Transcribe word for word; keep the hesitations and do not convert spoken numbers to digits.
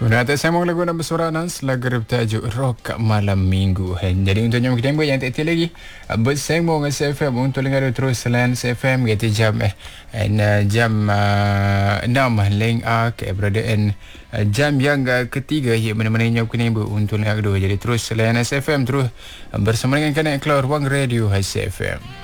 Menata sambung lagu nak bersoranan lagu bertajuk Rock Malam Minggu. Jadi untuk yang kita yang tak tiada lagi bersembang dengan S F M untuk dengar terus selain S F M kita jam eh and, jam uh, enam leng a keberadaan uh, jam yang uh, ketiga ia mana-mana yang kena untuk dengar kedua. Jadi terus selain S F M terus bersama dengan Connect Keluar Ruang Radio S F M.